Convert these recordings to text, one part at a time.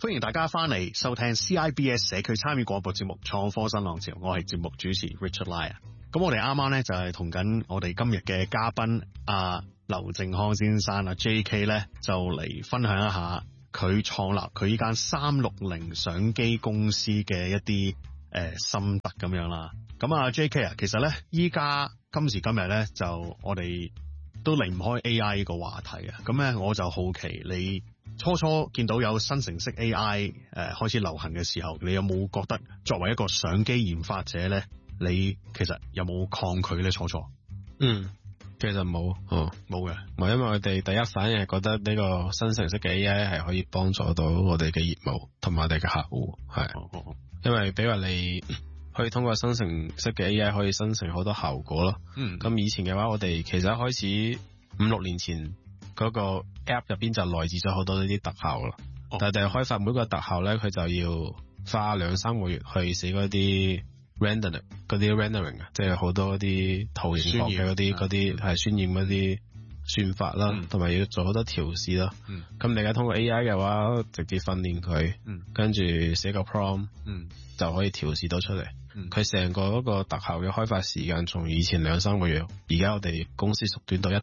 歡迎大家翻嚟收聽 CIBS 社區參與廣播節目創科新浪潮，我係節目主持 Richard Lai。咁我哋啱啱咧就係同緊我哋今日嘅嘉賓阿劉靖康先生啊 JK 咧就嚟分享一下佢創立佢呢間360相機公司嘅一啲心得咁樣啦。咁啊 JK 啊，其實咧依家今時今日咧就我哋都離唔開 AI 呢個話題啊。咁咧我就好奇你初見到有生成式 AI 開始流行嘅時候，你有冇覺得作為一個相機研發者咧，你其實有冇抗拒咧？初其實冇， 冇嘅， 因為我哋第一反應係覺得呢個生成式嘅 AI 係可以幫助到我哋嘅業務同埋我哋嘅客戶，係，因為比如話你可以通過生成式嘅 AI 可以生成好多效果咯。咁以前嘅話，我哋其實一開始5-6年前嗰個 app 入邊就內置咗好多呢啲特效啦。但係開發每個特效咧，佢就要花2-3個月去寫嗰啲 rendering 啊，即係好多啲圖形學嘅嗰啲係渲染嗰啲算法啦，同埋要做好多調試啦。咁你而家通過 AI 嘅話，直接訓練佢，跟住寫個 prompt，就可以調試到出嚟。佢成個嗰個特效嘅開發時間，從以前2-3個月，而家我哋公司縮短到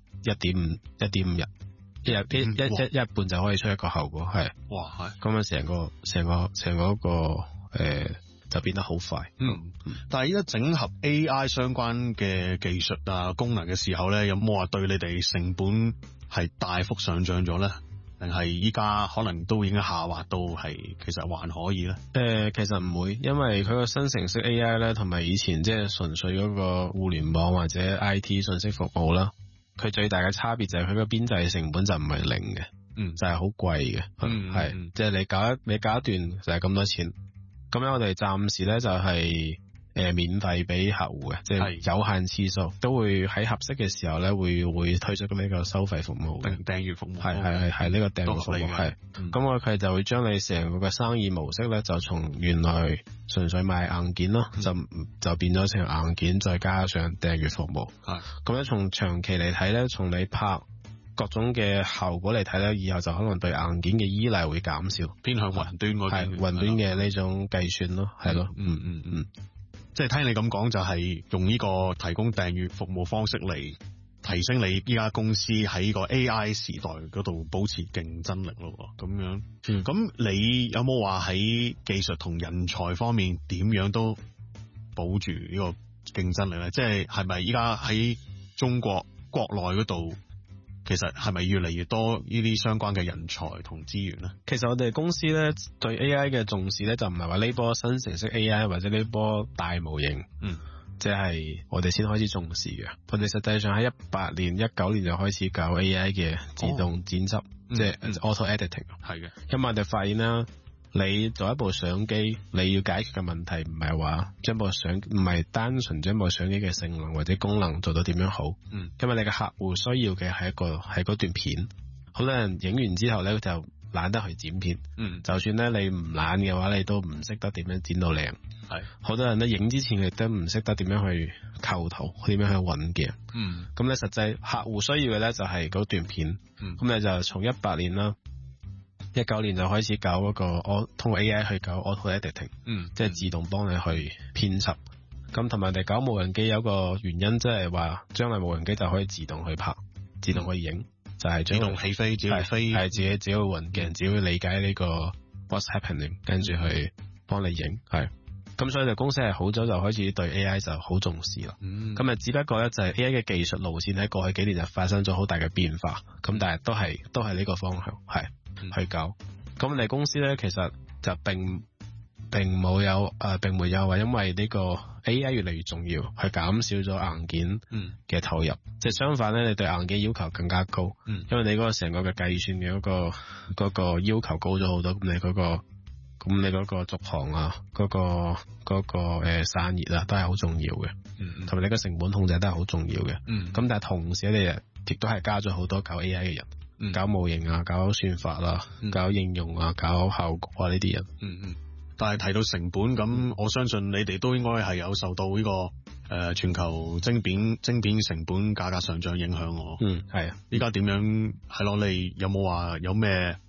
1.5日，一日半就可以出一個效果，係。哇，係。咁啊，成個就變得好快。 但係依家整合 AI 相關嘅技術啊功能嘅時候咧，有冇話對你哋成本係大幅上漲咗咧？定係依家可能都已經下滑到係其實還可以咧？ 其實唔會，因為佢個生成式 AI 咧，同埋以前即係純粹嗰個互聯網或者 IT 信息服務啦，佢最大嘅差別就係佢個邊際成本就唔係零嘅，就係好貴嘅，係，即係你搞一段就係咁多錢。咁樣我哋暫時咧就係免費俾客戶嘅，即係有限次數，都會喺合適嘅時候咧會推出呢個收費服務， 訂閱服務， 係呢個訂閱服務係。咁佢就會將你成個嘅生意模式咧，就從原來純粹賣硬件咯，就變咗成硬件，再加上訂閱服務。咁咧從長期嚟睇咧，從你拍各種嘅效果嚟睇咧，以後就可能對硬件嘅依賴會減少， 偏向雲端嗰邊， 係雲端嘅呢種計算咯，係咯， 即係聽你咁講，就係用呢個提供訂閱服務方式嚟提升你依家公司喺個 AI 時代嗰度保持競爭力咯，咁樣。咁你有冇話喺技術同人才方面點樣都保住呢個競爭力咧？即係咪依家喺中國國內嗰度？其實係咪越嚟越多呢啲相關嘅人才同資源咧？ 其實我哋公司咧對 AI 嘅重視咧，就唔係話呢波生成式 AI 或者呢波大模型，即係我哋先開始重視嘅。我哋實際上喺18年、19年就開始搞 AI 嘅自動剪輯，即係 auto editing。 係嘅， 因為我哋發現啦，你做一部相機，你要解決嘅問題唔係話唔係單純將部相機嘅性能或者功能做到點樣好，因為你嘅客戶需要嘅係嗰段片。好多人影完之後咧就懶得去剪片，就算咧你唔懶嘅話，你都唔識得點樣剪到靚。係，好多人咧影之前亦都唔識得點樣去構圖，點樣去揾鏡。咁咧實際客戶需要嘅咧就係嗰段片。咁你就從18年啦。19年就開始搞嗰個通過 AI 去搞 auto editing，即係自動幫你去編輯。咁同埋我哋搞無人機有個原因，即係話將來無人機就可以自動去拍，自動去影，就係自動起飛，自己飛， 係自己去運鏡，自己去理解呢個 what's happening， 跟住去幫你影。係咁，所以就公司係好早就開始對 AI 就好重視啦。咁只不過咧就係 AI 嘅技術路線喺過去幾年就發生咗好大嘅變化。咁但係都係呢個方向係。去搞，咁你公司咧其實就並沒有話因為呢個 AI 越嚟越重要，去減少咗硬件嘅投入，即係相反咧，你對硬件要求更加高，因為你嗰個成個嘅計算嘅嗰個要求高咗好多，咁你嗰個續航啊，嗰個散熱啊，都係好重要嘅，同埋你個成本控制都係好重要嘅，咁但係同時你亦都係加咗好多搞 AI 嘅人。搞模型啊，搞算法啊，搞應用啊，搞效果啊呢啲人。 但係提到成本咁，我相信你哋都應該係有受到呢個全球晶片成本價格上漲影響喎。 係啊。 依家點樣係咯？你有冇話有咩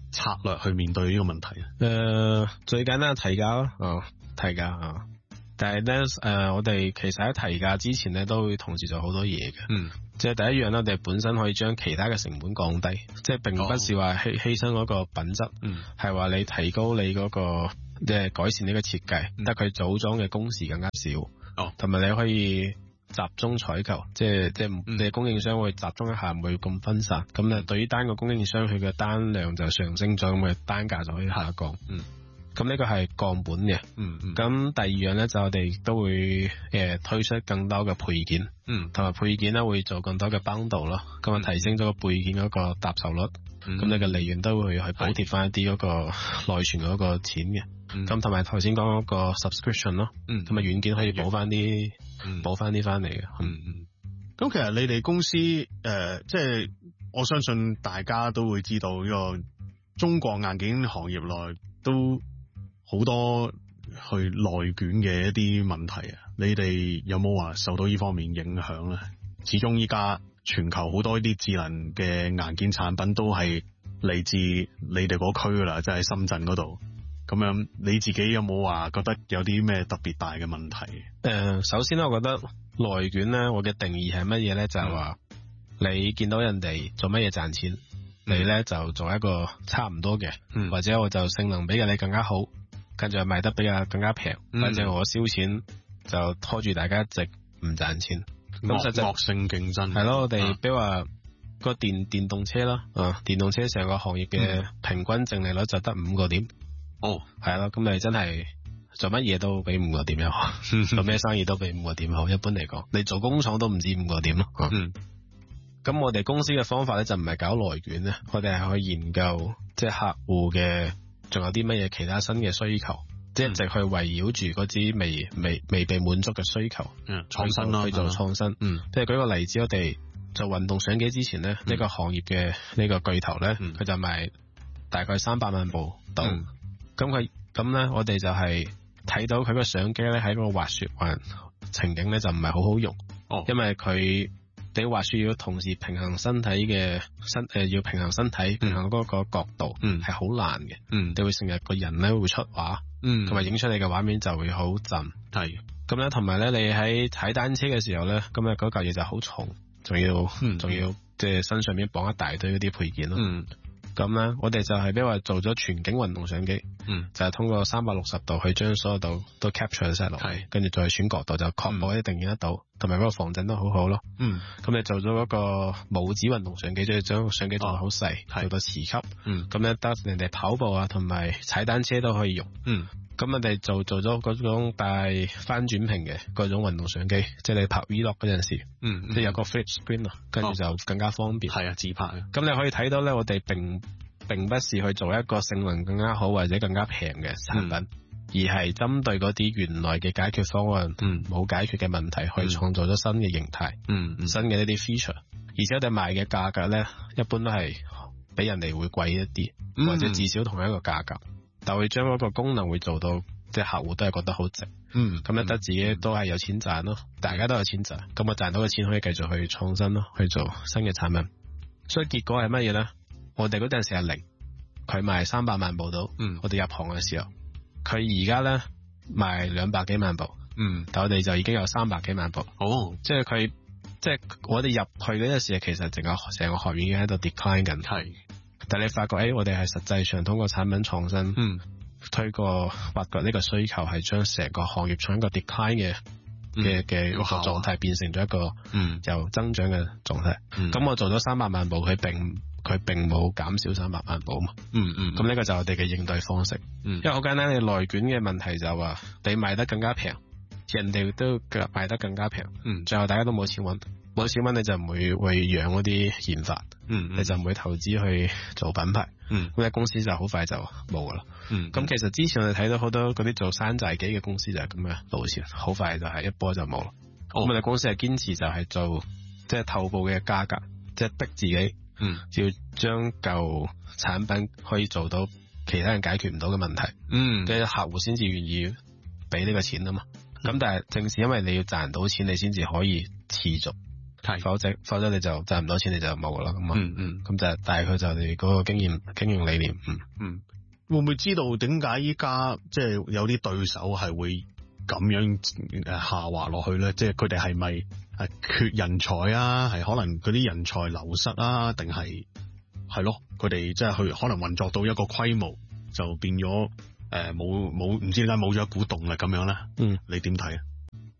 策略去面對呢個問題啊？ 最簡單係提價咯，提價啊。但係咧，我哋其實喺提價之前咧，都會同時做好多嘢嘅。即係第一樣咧，我哋本身可以將其他嘅成本降低，即係並不是話犧牲嗰個品質，係話你提高你嗰個即係改善呢個設計，得佢組裝嘅工時更加少，同埋你可以集中採購，即係你供應商會集中一下，唔會咁分散。咁咧，對於單個供應商佢嘅單量就上升咗，咁嘅單價就可以下降。咁呢個係降本嘅。咁第二樣咧，就我哋都會推出更多嘅配件，同埋配件咧會做更多嘅 bundle 咯，咁啊提升咗個配件嗰個搭售率，咁你嘅利潤都會去補貼翻一啲嗰個內存嗰個錢嘅。咁同埋頭先講嗰個 subscription 咯，同埋軟件可以補翻啲翻嚟嘅。 咁其實你哋公司即係我相信大家都會知道呢個中國硬件行業內都好多去內卷嘅一啲問題啊，你哋有冇話受到呢方面影響咧？始終依家全球好多呢啲智能嘅硬件產品都係嚟自你哋嗰區噶啦，即係深圳嗰度。咁樣你自己有冇話覺得有啲咩特別大嘅問題？ 首先咧，我覺得內卷咧，我嘅定義係乜嘢咧？就係話你見到人哋做乜嘢賺錢，你咧就做一個差唔多嘅，或者我就性能比你更加好，跟住賣得比較更加平，反正我燒錢就拖住大家一直唔賺錢。咁實際惡性競爭係咯，我哋比如話個電動車啦，電動車成個行業嘅平均淨利率就得5個點。係咯，咁你真係做乜嘢都比5個點又好，做咩生意都比5個點好。一般嚟講，你做工廠都唔止5個點咯。咁我哋公司嘅方法咧就唔係搞內卷咧，我哋係去研究即係客戶嘅仲有啲乜嘢其他新嘅需求，即係一直去圍繞住嗰啲未被滿足嘅需求， 創新咯， 去做創新。即係舉個例子，我哋做運動相機之前咧，呢個行業嘅呢個巨頭咧，佢就賣大概300萬部到。咁咧，我哋就係睇到佢個相機咧喺個滑雪情景咧就唔係好好用，因為你滑雪要同時平衡身體嘅要平衡身體，平衡嗰個角度係好難嘅。你會成日個人咧會出畫，同埋影出嚟嘅畫面就會好震。係咁咧，同埋咧你喺踩單車嘅時候咧，咁啊嗰嚿嘢就好重，仲要即係身上面綁一大堆嗰啲配件咯。咁咧，我哋就係比如話做咗全景運動相機，就係通過360度去將所有度都 capture 晒落去，跟住再選角度，就確保一定影得到，同埋嗰個防震都好好咯。咁你做咗嗰個拇指運動相機，即係將個相機做到好細，做到磁吸，咁咧得人哋跑步啊，同埋踩單車都可以用。咁我哋做咗嗰種帶翻轉屏嘅嗰種運動相機，即係你拍 vlog 嗰陣時，即係有個 flip screen 啊，跟住就更加方便。係啊，自拍啊。咁你可以睇到咧，我哋並不是去做一個性能更加好或者更加平嘅產品，而係針對嗰啲原來嘅解決方案冇解決嘅問題，去創造咗新嘅形態，新嘅一啲 feature。而且我哋賣嘅價格咧，一般都係比人哋會貴一啲，或者至少同一個價格。但會將嗰個功能會做到，即係客戶都係覺得好值。咁咧得自己都係有錢賺咯，大家都有錢賺。咁我賺到嘅錢可以繼續去創新咯，去做新嘅產品。所以結果係乜嘢咧？我哋嗰陣時係零，佢賣300萬部到。我哋入行嘅時候，佢而家咧賣200幾萬部。但我哋就已經有300幾萬部。即係我哋入去嗰陣時，其實成個學院已經喺度 decline 緊。係。但你發覺我哋係實際上通過產品創新，推過發掘呢個需求，係將成個行業從一個 decline 嘅個狀態變成咗一個由增長嘅狀態。咁我做咗300萬部，佢並冇減少300萬部嘛。咁呢個就係我哋嘅應對方式。因為好簡單，你內卷嘅問題就係話你賣得更加平，人哋都賣得更加平，最後大家都冇錢揾。冇錢蚊你就唔會去養嗰啲研發，你就唔會投資去做品牌，咁啲公司就好快就冇噶啦。咁其實之前我哋睇到好多嗰啲做山寨機嘅公司就係咁嘅路線，好快就係一波就冇啦。咁我哋公司係堅持就係做即係頭部嘅價格，即係逼自己，要將舊產品可以做到其他人解決唔到嘅問題，嘅客戶先至願意俾呢個錢啊嘛。咁但係正是因為你要賺到錢，你先至可以持續否則你就賺唔到錢，你就冇噶啦。咁咁就但係佢就哋嗰個經營理念。 會唔會知道點解依家即係有啲對手係會咁樣下滑落去咧？即係佢哋係咪係缺人才啊？係可能嗰啲人才流失啊？定係咯？佢哋即係去可能運作到一個規模就變咗冇唔知點解冇咗一股動力咁樣咧？你點睇啊？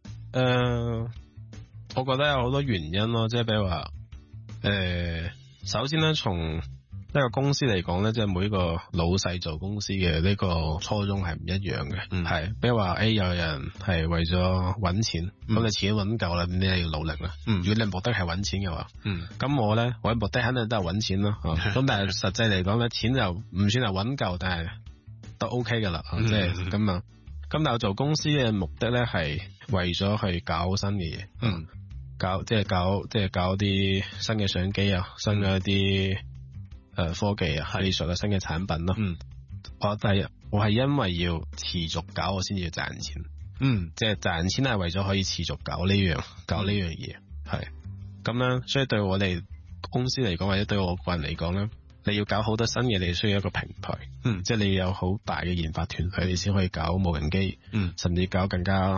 我覺得有好多原因咯，即係比如話首先咧從一個公司嚟講咧，即係每一個老細做公司嘅呢個初衷係唔一樣嘅，係，比如話有人係為咗搵錢，咁你錢搵夠啦，咁你要努力啦。如果你目的係搵錢嘅話，咁我嘅目的肯定都係搵錢咯。咁但係實際嚟講咧，錢就唔算係搵夠，但係都 OK 噶啦。即係咁啊。咁但係我做公司嘅目的咧係為咗去搞新嘅嘢，搞啲新嘅相機啊，新嘅一啲科技啊，技術啊，新嘅產品咯。我係因為要持續搞，我先至要賺錢。即係賺錢係為咗可以持續搞呢樣嘢，係咁樣。所以對我哋公司嚟講，或者對我個人嚟講咧，你要搞好多新嘢，你需要一個平台。即係你有好大嘅研發團隊，你先可以搞無人機，甚至搞更加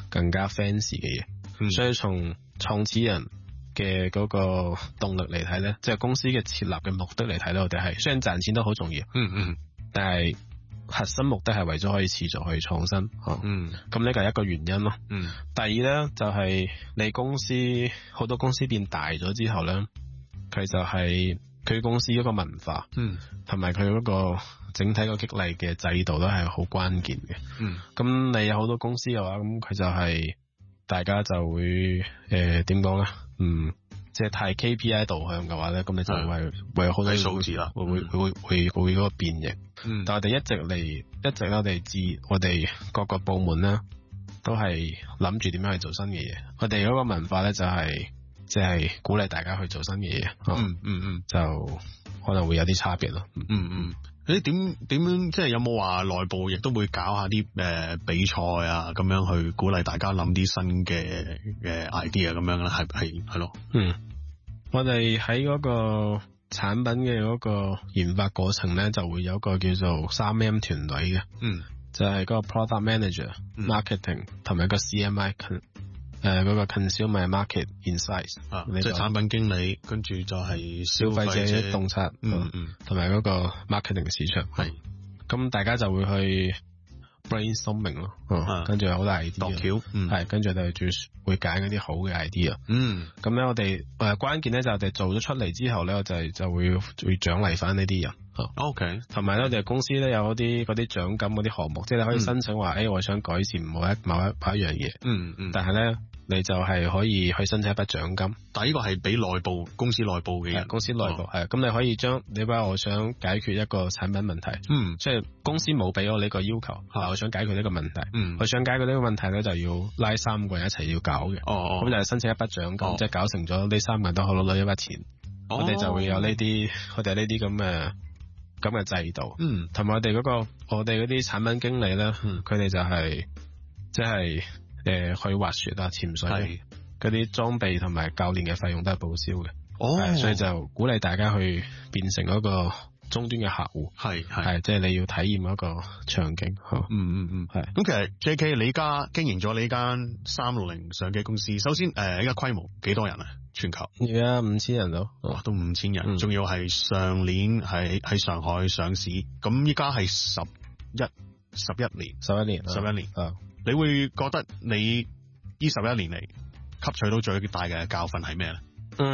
fancy 嘅嘢。所以從創始人嘅嗰個動力嚟睇咧，即係公司嘅設立嘅目的嚟睇咧，我哋係雖然賺錢都好重要，但係核心目的係為咗可以持續去創新。咁呢個係一個原因咯。第二咧就係你公司好多公司變大咗之後咧，佢就係佢公司嗰個文化，同埋佢嗰個整體個激勵嘅制度都係好關鍵嘅。咁你有好多公司嘅話，咁佢就係大家就會點講咧？即係太 KPI 導向嘅話咧，咁你就會有好多數字啦，會嗰個變形。但係我哋一直我哋各個部門咧都係諗住點樣去做新嘅嘢。我哋嗰個文化咧就係即係鼓勵大家去做新嘅嘢。就可能會有啲差別咯。 你點樣即係有冇話內部亦都會搞下啲比賽啊，咁樣去鼓勵大家諗啲新嘅idea 咁樣咧？係咯。 我哋喺嗰個產品嘅嗰個研發過程咧，就會有一個叫做 3M 團隊嘅。就係嗰個 product manager、marketing 同埋個 CMI 嗰個 consumer market insights， 即係產品經理，跟住就係消費者洞察，同埋嗰個 marketing 市場。咁大家就會去 brainstorming 咯，跟住有好大 idea，度橋，跟住就會揀嗰啲好嘅 idea。咁咧我哋關鍵咧就我哋做咗出嚟之後咧，我就會獎勵翻呢啲人。 OK， 同埋咧我哋公司咧有嗰啲獎金嗰啲項目，即係你可以申請話，我想改善某一樣嘢。但係咧你就係可以去申請一筆獎金。 但係呢個係俾公司內部嘅人。 公司內部係咁，你可以你話我想解決一個產品問題。即係公司冇俾我呢個要求，我想解決呢個問題。我想解決呢個問題咧，就要拉3個人一齊要搞嘅。咁就係申請一筆獎金，即係搞成咗呢3個人都可攞到一筆錢。我哋就會有呢啲咁嘅制度。同埋我哋嗰啲產品經理咧，佢哋就係即係去滑雪啊、潛水嗰啲裝備同埋教練嘅費用都係報銷嘅。所以就鼓勵大家去變成嗰個終端嘅客戶。係即係你要體驗嗰個場景。 係。咁其實 JK 你而家經營咗你間360相機公司，首先而家規模幾多人啊？全球而家5000人到， 都5000人，仲要係上年喺上海上市，咁依家係11年。你會覺得你呢11年嚟吸取到最大嘅教訓係咩咧？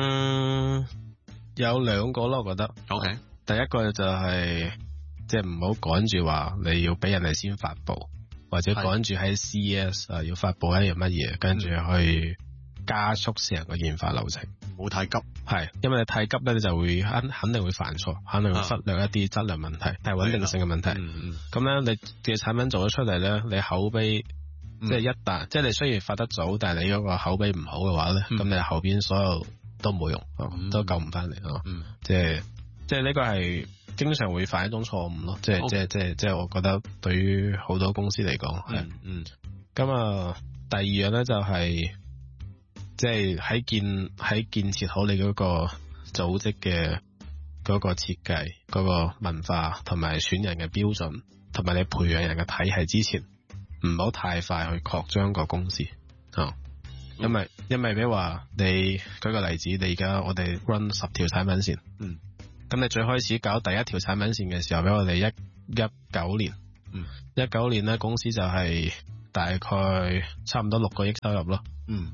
有2個咯，我覺得。 OK， 第一個就係即係唔好趕住話你要俾人哋先發布，或者趕住喺 CES 要發布一樣乜嘢，跟住去加速成個研發流程。 唔好太急， 因為你太急咧，你就會肯定會犯錯，肯定會忽略一啲質量問題、係穩定性嘅問題。咁咧，你嘅產品做咗出嚟咧，你口碑即係即係你雖然發得早，但係你嗰個口碑唔好嘅話咧，咁你後邊所有都冇用，都救唔翻嚟。即係呢個係經常會犯一種錯誤咯。即係我覺得對於好多公司嚟講係。咁第二樣咧就係即係喺建設好你嗰個組織嘅嗰個設計、嗰個文化同埋選人嘅標準，同埋你培養人嘅體系之前，唔好太快去擴張個公司啊。因為比如話你舉個例子，你而家我哋 run 10條產品線，咁你最開始搞第一條產品線嘅時候，俾我哋19年，19年咧公司就係大概差唔多6個億收入咯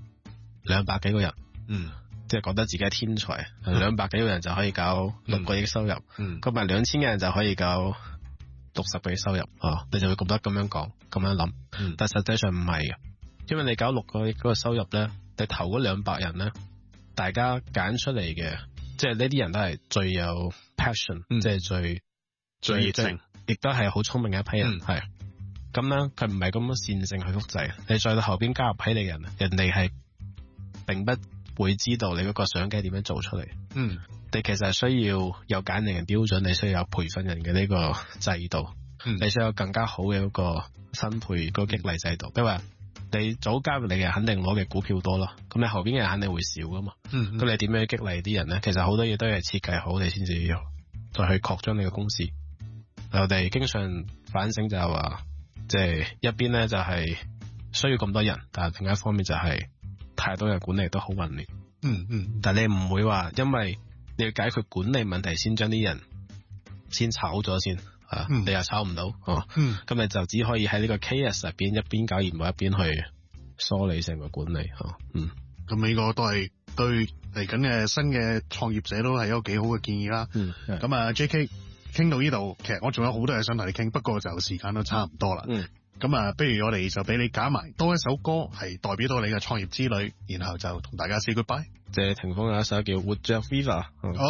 ，200幾個人，即係覺得自己係天才，200幾個人就可以搞6個億收入，咁埋2000個人就可以搞60個億收入，你就會覺得咁樣講，咁樣諗，但實際上唔係嘅。因為你搞6個億嗰個收入咧，你頭嗰200人咧，大家揀出嚟嘅，即係呢啲人都係最有 passion，即係最熱情，亦都係好聰明嘅一批人，係咁咧，佢唔係咁樣線性去複製。你再到後邊加入批你人，人哋係並不會知道你嗰個相機點樣做出嚟。你其實係需要有揀人嘅標準，你需要有培訓人嘅呢個制度，你需要有更加好嘅嗰個分配嗰個激勵制度，比如話。你早加入你嘅肯定攞嘅股票多咯，咁你後邊嘅人肯定會少噶嘛。咁你點樣激勵啲人咧？其實好多嘢都係設計好，你先至要再去擴張你嘅公司。我哋經常反省就係話，即係一邊咧就係需要咁多人，但係另一方面就係太多嘅管理都好混亂。但係你唔會話因為你要解決管理問題，先將啲人先炒咗先。你又炒唔到，咁你就只可以喺呢個 KS 入邊一邊搞業務一邊去梳理成個管理， 咁呢個都係對嚟緊嘅新嘅創業者都係一個幾好嘅建議啦。咁啊 JK 傾到呢度，其實我仲有好多嘢想同你傾，不過就時間都差唔多啦。咁啊，不如我哋就俾你揀埋多一首歌，係代表到你嘅創業之旅，然後就同大家 say goodbye。 謝霆鋒有一首叫《活着 Viva》。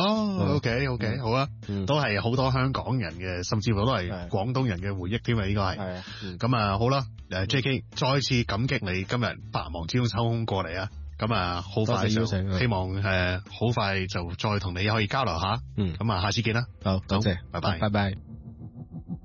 OK，好啊，都係好多香港人嘅，甚至乎都係廣東人嘅回憶添啊！呢個係。咁啊，好啦，JK 再次感激你今日百忙之中抽空過嚟啊！咁啊，好快就希望好快就再同你可以交流下。咁啊，下次見啦。 好，多謝， 拜拜。 拜拜。